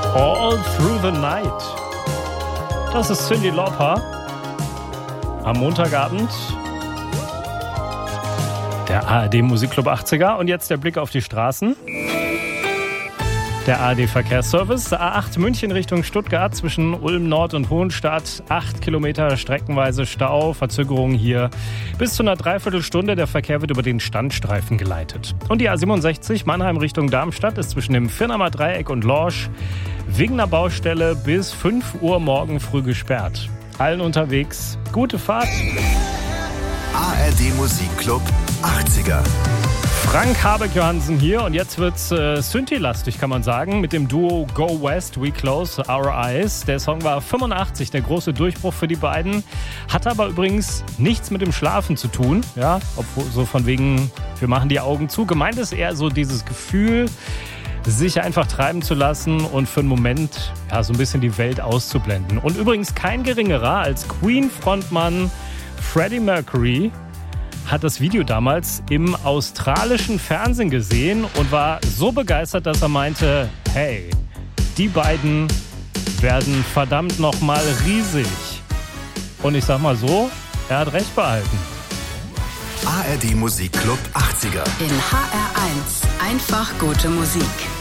All Through the Night. Das ist Cyndi Lauper. Am Montagabend. Der ARD Musikclub 80er. Und jetzt der Blick auf die Straßen. Der ARD Verkehrsservice, A8 München Richtung Stuttgart zwischen Ulm Nord und Hohenstadt. 8 Kilometer streckenweise Stau, Verzögerung hier bis zu einer Dreiviertelstunde. Der Verkehr wird über den Standstreifen geleitet. Und die A67 Mannheim Richtung Darmstadt ist zwischen dem Firnamer Dreieck und Lorsch wegen einer Baustelle bis 5 Uhr morgen früh gesperrt. Allen unterwegs, gute Fahrt. ARD Musikclub 80er. Frank Habeck-Johansen hier und jetzt wird's Synthi-lastig, kann man sagen, mit dem Duo Go West, We Close Our Eyes. Der Song war 85, der große Durchbruch für die beiden, hat aber übrigens nichts mit dem Schlafen zu tun, ja, obwohl so von wegen, wir machen die Augen zu. Gemeint ist eher so dieses Gefühl, sich einfach treiben zu lassen und für einen Moment ja, so ein bisschen die Welt auszublenden. Und übrigens kein geringerer als Queen-Frontmann Freddie Mercury hat das Video damals im australischen Fernsehen gesehen und war so begeistert, dass er meinte, hey, die beiden werden verdammt nochmal riesig. Und ich sag mal so, er hat recht behalten. ARD Musikclub 80er. In HR1 einfach gute Musik.